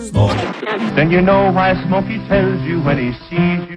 smoke. Then you know why Smokey tells you when he sees you.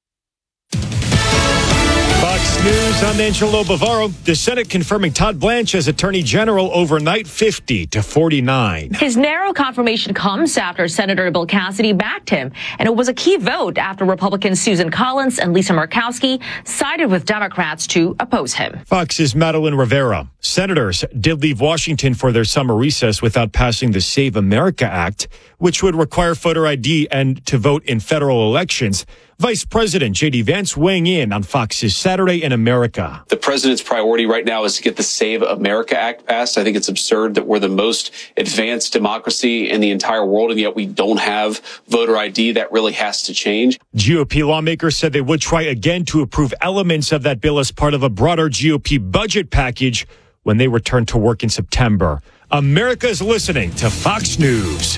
Fox News, I'm Angelo Bavaro. The Senate confirming Todd Blanche as Attorney General overnight, 50-49. His narrow confirmation comes after Senator Bill Cassidy backed him, and it was a key vote after Republicans Susan Collins and Lisa Murkowski sided with Democrats to oppose him. Fox's Madeline Rivera. Senators did leave Washington for their summer recess without passing the Save America Act, which would require voter ID and to vote in federal elections. Vice President J.D. Vance weighing in on Fox's Saturday in America. The president's priority right now is to get the Save America Act passed. I think it's absurd that we're the most advanced democracy in the entire world, and yet we don't have voter ID. That really has to change. GOP lawmakers said they would try again to approve elements of that bill as part of a broader GOP budget package when they return to work in September. America's listening to Fox News.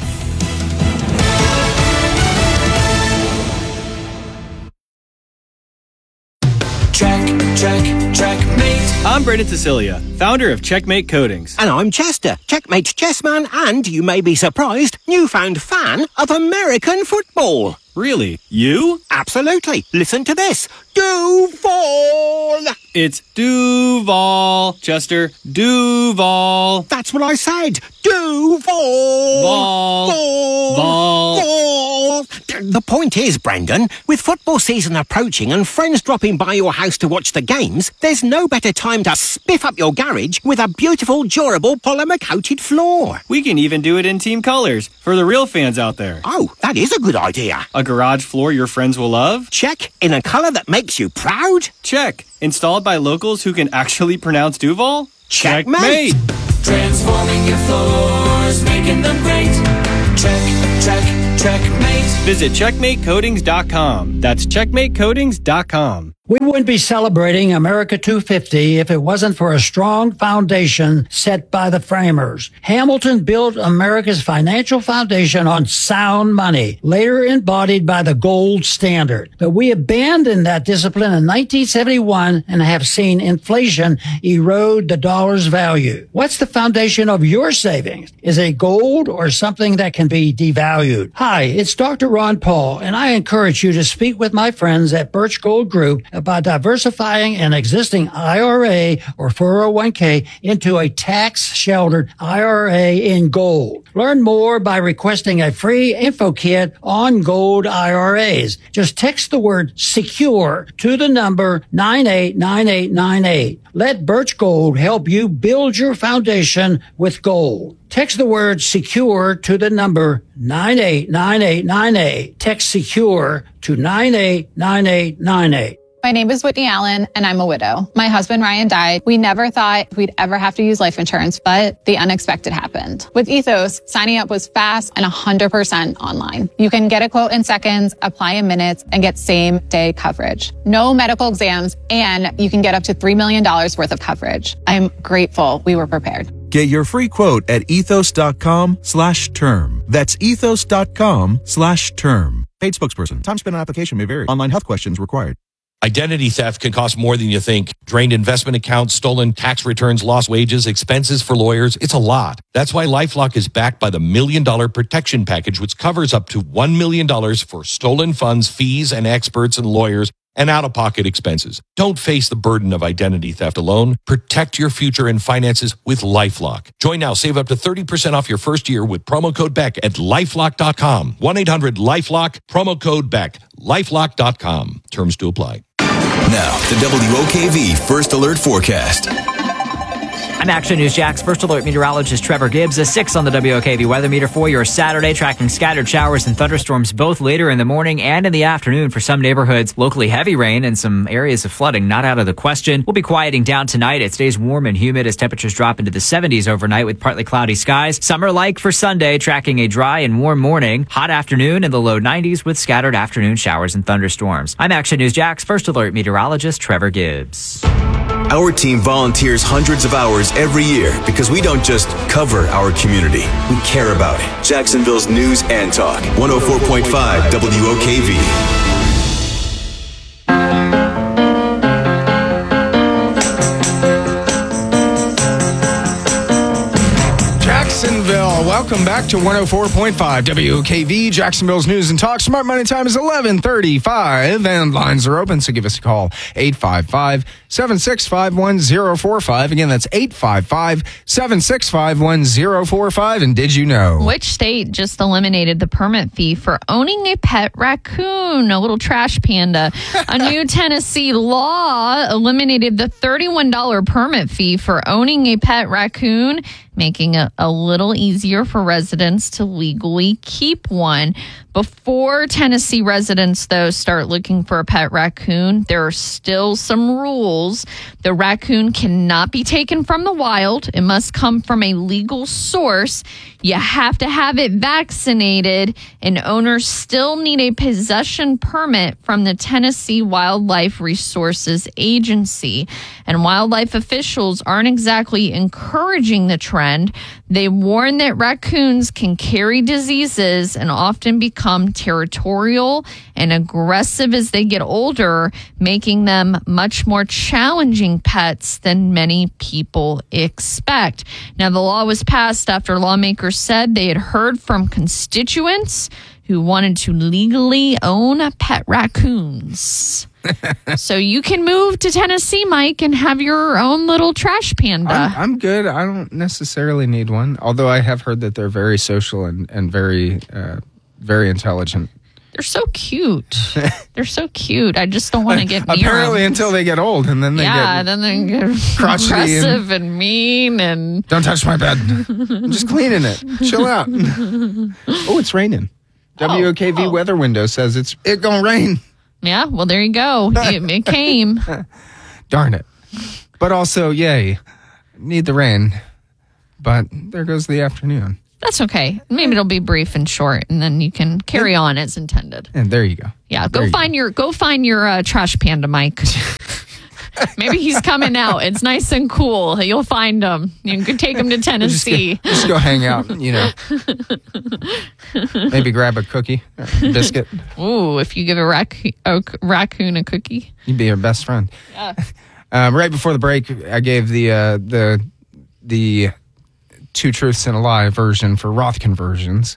Checkmate. I'm Brendan Cecilia, founder of Checkmate Coatings. And I'm Chester, Checkmate chessman, and, you may be surprised, newfound fan of American football. Really? You? Absolutely. Listen to this. Duval! It's Duval, Chester. Duval. That's what I said. Duval! Vol. The point is, Brendan, with football season approaching and friends dropping by your house to watch the games, there's no better time to spiff up your garage with a beautiful, durable, polymer-coated floor. We can even do it in team colors for the real fans out there. Oh, that is a good idea. A garage floor your friends will love? Check. In a color that makes you proud? Check. Installed by locals who can actually pronounce Duval? Checkmate! Transforming your floors, making them great. Checkmate. Visit CheckmateCoatings.com. That's CheckmateCoatings.com. We wouldn't be celebrating America 250 if it wasn't for a strong foundation set by the framers. Hamilton built America's financial foundation on sound money, later embodied by the gold standard. But we abandoned that discipline in 1971 and have seen inflation erode the dollar's value. What's the foundation of your savings? Is it gold or something that can be devalued? Hi, it's Dr. Ron Paul, and I encourage you to speak with my friends at Birch Gold Group about diversifying an existing IRA or 401k into a tax-sheltered IRA in gold. Learn more by requesting a free info kit on gold IRAs. Just text the word SECURE to the number 989898. Let Birch Gold help you build your foundation with gold. Text the word SECURE to the number 989898. Text SECURE to 989898. My name is Whitney Allen, and I'm a widow. My husband, Ryan, died. We never thought we'd ever have to use life insurance, but the unexpected happened. With Ethos, signing up was fast and 100% online. You can get a quote in seconds, apply in minutes, and get same-day coverage. No medical exams, and you can get up to $3 million worth of coverage. I'm grateful we were prepared. Get your free quote at ethos.com/term. That's ethos.com/term. Paid spokesperson. Time spent on application may vary. Online health questions required. Identity theft can cost more than you think. Drained investment accounts, stolen tax returns, lost wages, expenses for lawyers. It's a lot. That's why LifeLock is backed by the $1 Million Protection Package, which covers up to $1 million for stolen funds, fees, and experts and lawyers, and out-of-pocket expenses. Don't face the burden of identity theft alone. Protect your future and finances with LifeLock. Join now. Save up to 30% off your first year with promo code BECK at LifeLock.com. 1-800-LifeLock, promo code BECK. LifeLock.com. Terms to apply. Now, the WOKV First Alert Forecast. I'm Action News Jack's First Alert meteorologist Trevor Gibbs. A 6 on the WOKV weather meter for your Saturday, tracking scattered showers and thunderstorms both later in the morning and in the afternoon for some neighborhoods. Locally heavy rain and some areas of flooding not out of the question. We'll be quieting down tonight. It stays warm and humid as temperatures drop into the 70s overnight with partly cloudy skies. Summer-like for Sunday, tracking a dry and warm morning. Hot afternoon in the low 90s with scattered afternoon showers and thunderstorms. I'm Action News Jack's First Alert meteorologist Trevor Gibbs. Our team volunteers hundreds of hours every year because we don't just cover our community. We care about it. Jacksonville's News and Talk. 104.5 WOKV. Jacksonville, welcome Welcome back to 104.5 WOKV, Jacksonville's News and Talk. Smart Money time is 11:35, and lines are open, so give us a call, 855-765-1045. Again, that's 855-765-1045. And did you know? Which state just eliminated the permit fee for owning a pet raccoon, a little trash panda? A new Tennessee law eliminated the $31 permit fee for owning a pet raccoon, making it a little easier for residents to legally keep one. Before Tennessee residents, though, start looking for a pet raccoon, there are still some rules. The raccoon cannot be taken from the wild. It must come from a legal source. You have to have it vaccinated, and owners still need a possession permit from the Tennessee Wildlife Resources Agency. And wildlife officials aren't exactly encouraging the trend. They warn that raccoons can carry diseases and often become territorial and aggressive as they get older, making them much more challenging pets than many people expect. Now, the law was passed after lawmakers said they had heard from constituents who wanted to legally own pet raccoons. So you can move to Tennessee, Mike, and have your own little trash panda. I'm good. I don't necessarily need one, although I have heard that they're very social and very, very intelligent. They're so cute. They're so cute. I just don't want to get near Apparently them. Until they get old, and then they get aggressive and mean. And don't touch my bed. I'm just cleaning it. Chill out. Oh, it's raining. WOKV weather window says it gonna rain. Yeah, well, there you go. It came. Darn it. But also, yay, need the rain. But there goes the afternoon. That's okay. Maybe it'll be brief and short, and then you can carry on as intended. And there you go. Yeah, go find your trash panda, Mike. Maybe he's coming out. It's nice and cool. You'll find him. You can take him to Tennessee. Just go hang out, Maybe grab a cookie, or a biscuit. Ooh, if you give a raccoon a cookie. You'd be your best friend. Yeah. Right before the break, I gave the Two Truths and a Lie version for Roth conversions.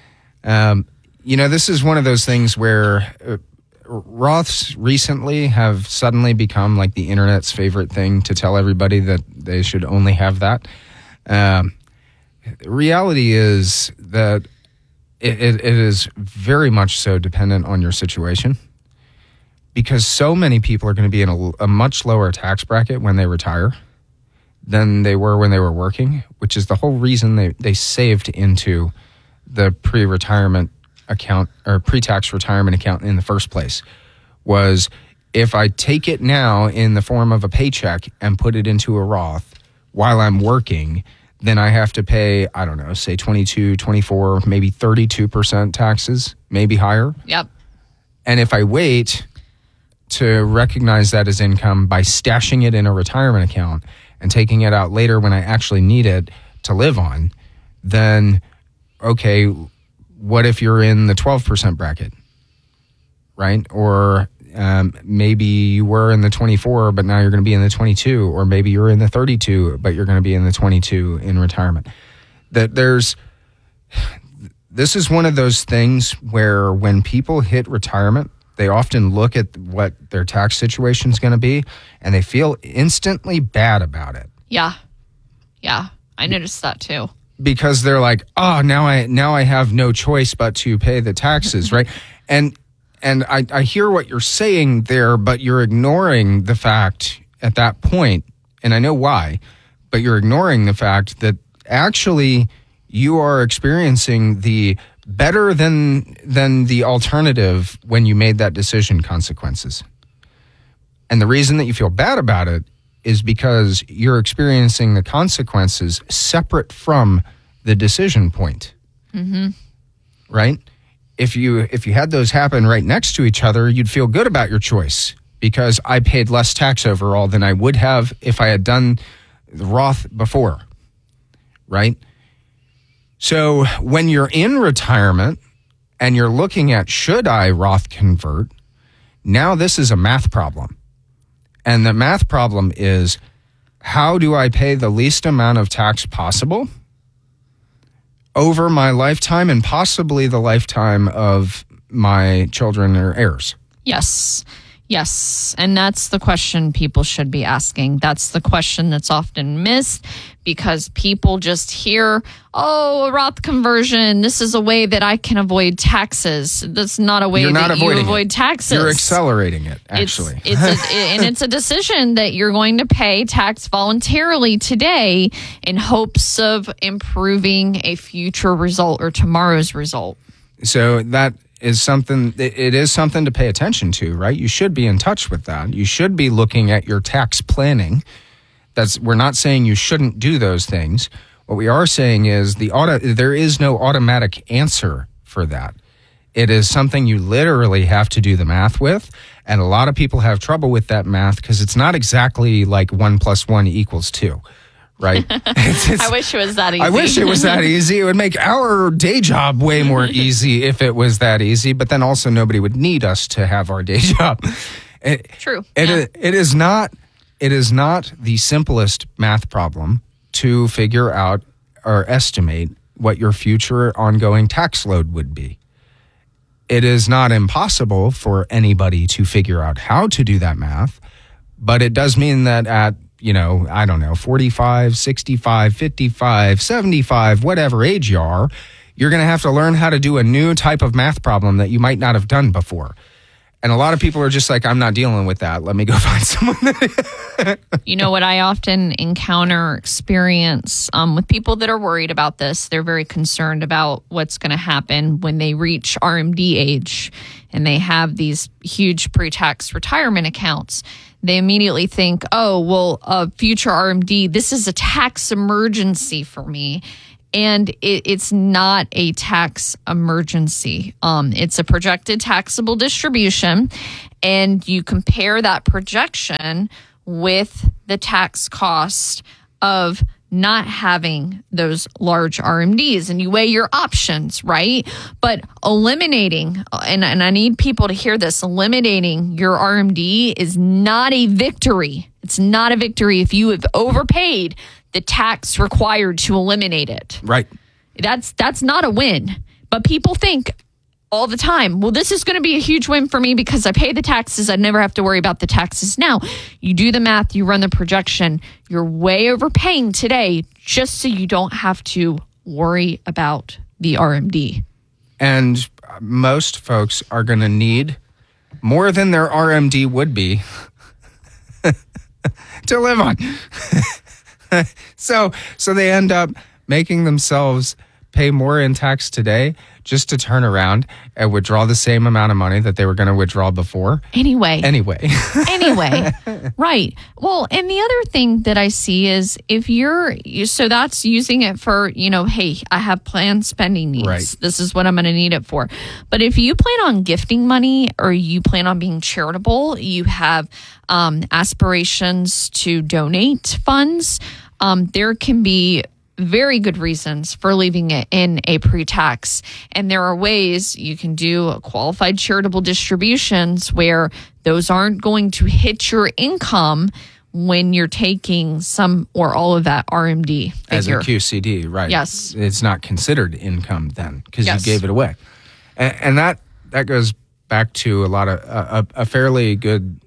This is one of those things where Roths recently have suddenly become like the internet's favorite thing to tell everybody that they should only have that. The reality is that it is very much so dependent on your situation, because so many people are going to be in a much lower tax bracket when they retire than they were when they were working, which is the whole reason they saved into the pre-retirement account or pre-tax retirement account in the first place. Was if I take it now in the form of a paycheck and put it into a Roth while I'm working, then I have to pay, I don't know, say 22, 24, maybe 32% taxes, maybe higher. Yep. And if I wait to recognize that as income by stashing it in a retirement account and taking it out later when I actually need it to live on, then, okay, what if you're in the 12% bracket, right? Or maybe you were in the 24, but now you're going to be in the 22, or maybe you're in the 32, but you're going to be in the 22 in retirement. This is one of those things where when people hit retirement, they often look at what their tax situation is going to be, and they feel instantly bad about it. Yeah. I noticed that too. Because they're like, oh, now I have no choice but to pay the taxes, right? And I hear what you're saying there, but you're ignoring the fact at that point, and I know why, but you're ignoring the fact that actually you are experiencing the better than the alternative when you made that decision consequences. And the reason that you feel bad about it is because you're experiencing the consequences separate from the decision point. Mm-hmm. Right? If you had those happen right next to each other, you'd feel good about your choice because I paid less tax overall than I would have if I had done the Roth before. Right? So when you're in retirement and you're looking at, should I Roth convert? Now this is a math problem. And the math problem is, how do I pay the least amount of tax possible over my lifetime and possibly the lifetime of my children or heirs. Yes. And that's the question people should be asking. That's the question that's often missed because people just hear, a Roth conversion. This is a way that I can avoid taxes. That's not a way you avoid taxes. You're accelerating it, actually. It's a decision that you're going to pay tax voluntarily today in hopes of improving a future result or tomorrow's result. So that is something to pay attention to, right? You should be in touch with that. You should be looking at your tax planning. We're not saying you shouldn't do those things. What we are saying is there is no automatic answer for that. It is something you literally have to do the math with. And a lot of people have trouble with that math because it's not exactly like 1 + 1 = 2. Right? I wish it was that easy. I wish it was that easy. It would make our day job way more easy if it was that easy, but then also nobody would need us to have our day job. True. It is not the simplest math problem to figure out or estimate what your future ongoing tax load would be. It is not impossible for anybody to figure out how to do that math, but it does mean that at 45, 65, 55, 75, whatever age you are, you're going to have to learn how to do a new type of math problem that you might not have done before. And a lot of people are just like, I'm not dealing with that. Let me go find someone. You know what I often experience with people that are worried about this, they're very concerned about what's going to happen when they reach RMD age and they have these huge pre-tax retirement accounts. They immediately think, a future RMD, this is a tax emergency for me. And it's not a tax emergency. It's a projected taxable distribution. And you compare that projection with the tax cost of not having those large RMDs, and you weigh your options, right? But eliminating, and I need people to hear this, eliminating your RMD is not a victory. It's not a victory if you have overpaid the tax required to eliminate it. Right. That's not a win. But people think all the time, well, this is going to be a huge win for me because I pay the taxes. I never have to worry about the taxes. Now, you do the math, you run the projection. You're way overpaying today just so you don't have to worry about the RMD. And most folks are going to need more than their RMD would be to live on. So they end up making themselves pay more in tax today just to turn around and withdraw the same amount of money that they were going to withdraw before. Anyway. Right. Well, and the other thing that I see is so that's using it for, hey, I have planned spending needs. Right. This is what I'm going to need it for. But if you plan on gifting money or you plan on being charitable, you have aspirations to donate funds, there can be very good reasons for leaving it in a pre-tax. And there are ways you can do qualified charitable distributions where those aren't going to hit your income when you're taking some or all of that RMD figure. As a QCD, right. Yes. It's not considered income then because you gave it away. And that goes back to a lot of a fairly good,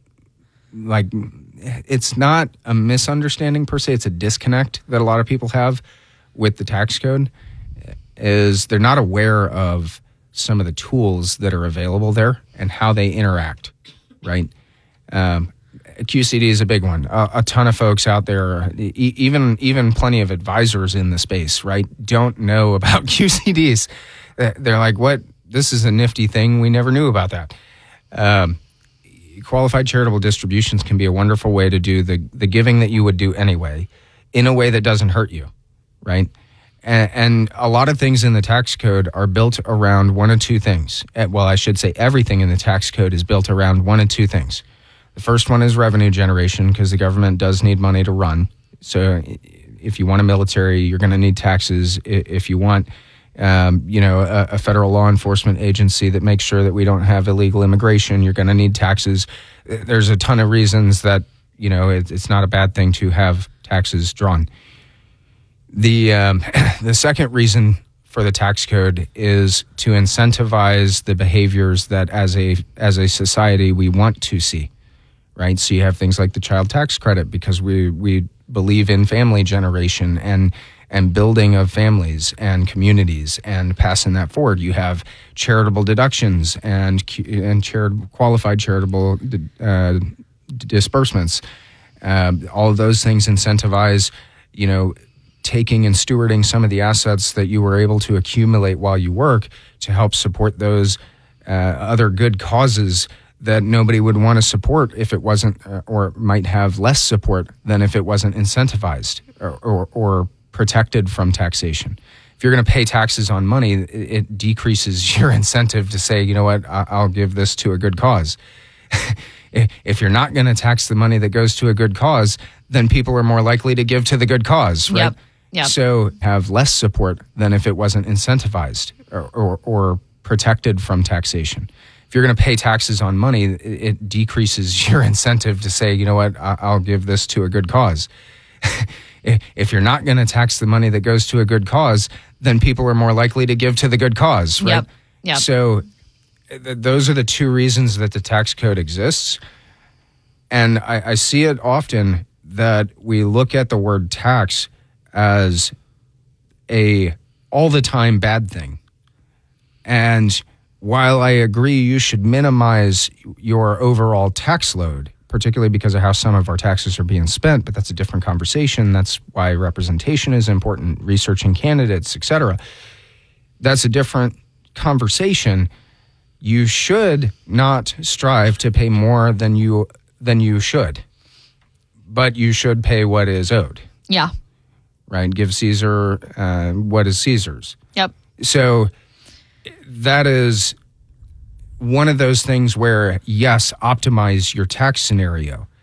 it's not a misunderstanding per se, it's a disconnect that a lot of people have with the tax code, is they're not aware of some of the tools that are available there and how they interact, right? QCD is a big one. A ton of folks out there, even plenty of advisors in the space, right, don't know about QCDs. They're like, what? This is a nifty thing. We never knew about that. Qualified charitable distributions can be a wonderful way to do the giving that you would do anyway in a way that doesn't hurt you, right? And a lot of things in the tax code are built around one of two things. Well, I should say everything in the tax code is built around one of two things. The first one is revenue generation because the government does need money to run. So if you want a military, you're going to need taxes. If you want a federal law enforcement agency that makes sure that we don't have illegal immigration, you're going to need taxes. There's a ton of reasons that, it's not a bad thing to have taxes drawn. The second reason for the tax code is to incentivize the behaviors that as a society we want to see, right? So you have things like the child tax credit because we believe in family generation and building of families and communities and passing that forward. You have charitable deductions and qualified charitable disbursements. All of those things incentivize, taking and stewarding some of the assets that you were able to accumulate while you work to help support those other good causes that nobody would want to support if it wasn't, or might have less support than if it wasn't incentivized or protected from taxation. If you're going to pay taxes on money, it decreases your incentive to say, you know what, I'll give this to a good cause. If you're not going to tax the money that goes to a good cause, then people are more likely to give to the good cause, right? Yep. So have less support than if it wasn't incentivized or protected from taxation. If you're going to pay taxes on money, it decreases your incentive to say, you know what, I'll give this to a good cause. If you're not going to tax the money that goes to a good cause, then people are more likely to give to the good cause, right? Yep. So those are the two reasons that the tax code exists. And I see it often that we look at the word tax as a all the time bad thing. And while I agree you should minimize your overall tax load, particularly because of how some of our taxes are being spent, but that's a different conversation. That's why representation is important, researching candidates, etc. That's a different conversation. You should not strive to pay more than you should, but you should pay what is owed. Yeah. Right? Give Caesar what is Caesar's. Yep. So that is one of those things where, yes, optimize your tax scenario,